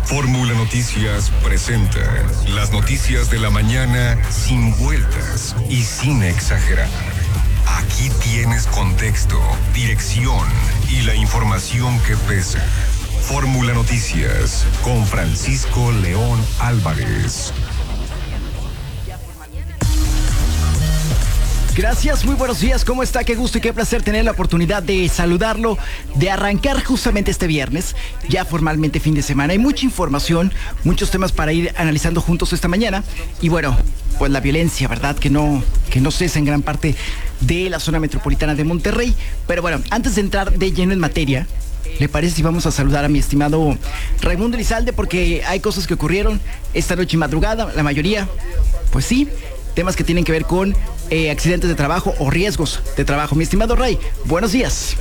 Fórmula Noticias presenta las noticias de la mañana sin vueltas y sin exagerar. Aquí tienes contexto, dirección y la información que pesa. Fórmula Noticias con Francisco León Álvarez. Gracias, muy buenos días, ¿cómo está? Qué gusto y qué placer tener la oportunidad de saludarlo, de arrancar justamente este viernes, ya formalmente fin de semana. Hay mucha información, muchos temas para ir analizando juntos esta mañana. Y bueno, pues la violencia, ¿verdad? Que no cesa en gran parte de la zona metropolitana de Monterrey. Pero bueno, antes de entrar de lleno en materia, ¿le parece si vamos a saludar a mi estimado Raimundo Elizalde? Porque hay cosas que ocurrieron esta noche y madrugada, la mayoría, pues sí, temas que tienen que ver con accidentes de trabajo o riesgos de trabajo. Mi estimado Ray, buenos días.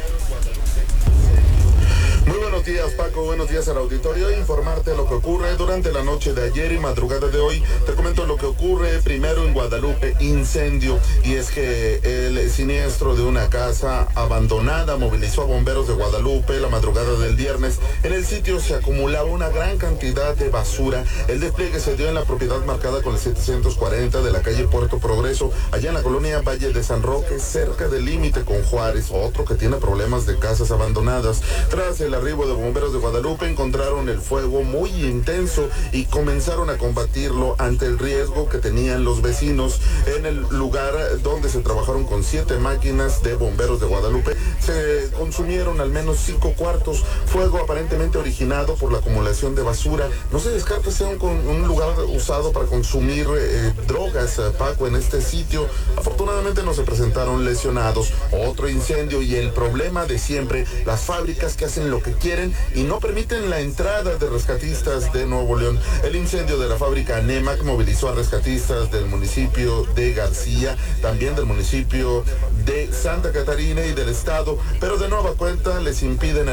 Muy buenos días, Paco, buenos días al auditorio. Informarte lo que ocurre durante la noche de ayer y madrugada de hoy. Te comento lo que ocurre primero en Guadalupe, incendio. Y es que el siniestro de una casa abandonada movilizó a bomberos de Guadalupe la madrugada del viernes. En el sitio se acumulaba una gran cantidad de basura. El despliegue se dio en la propiedad marcada con el 740 de la calle Puerto Progreso, allá en la colonia Valle de San Roque, cerca del límite con Juárez, otro que tiene problemas de casas abandonadas. Tras el arribo de bomberos de Guadalupe, encontraron el fuego muy intenso y comenzaron a combatirlo ante el riesgo que tenían los vecinos. En el lugar donde se trabajaron con 7 máquinas de bomberos de Guadalupe, se consumieron al menos 5 cuartos. Fuego aparentemente originado por la acumulación de basura. No se descarta sea un lugar usado para consumir drogas, Paco, en este sitio. Afortunadamente no se presentaron lesionados. Otro incendio y el problema de siempre, las fábricas que hacen lo que quieren y no permiten la entrada de rescatistas de Nuevo León. El incendio de la fábrica Nemac movilizó a rescatistas del municipio de García, también del municipio de Santa Catarina y del estado, pero de nueva cuenta les impiden